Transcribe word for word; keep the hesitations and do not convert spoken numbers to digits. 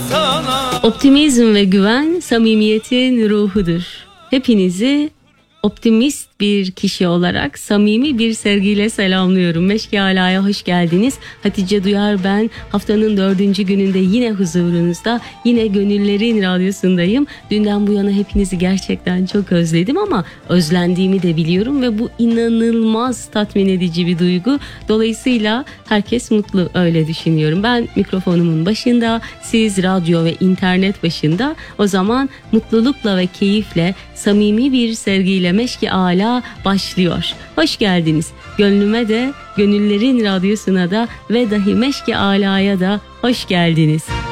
Optimizm ve güven samimiyetin ruhudur. Hepinizi optimist bir kişi olarak samimi bir sevgiyle selamlıyorum. Meşki Ala'ya hoş geldiniz. Hatice Duyar ben. Haftanın dördüncü gününde yine huzurunuzda, yine Gönüllerin Radyosu'ndayım. Dünden bu yana hepinizi gerçekten çok özledim ama özlendiğimi de biliyorum ve bu inanılmaz tatmin edici bir duygu. Dolayısıyla herkes mutlu, öyle düşünüyorum. Ben mikrofonumun başında, siz radyo ve internet başında. O zaman mutlulukla ve keyifle, samimi bir sevgiyle Meşki Ala başlıyor. Hoş geldiniz. Gönlüme de, Gönüllerin Radyosu'na da ve dahi Meşki Ala'ya da hoş geldiniz.